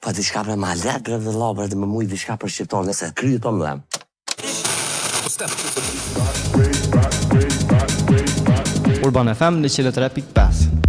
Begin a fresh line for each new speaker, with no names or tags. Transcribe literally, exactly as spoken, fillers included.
Pa diçka për ma let, bre dhe la, bre dhe më mujt diçka për shqiptar, nëse kryet po më dhem.
Urban F M në një qindë e tre pikë pesë.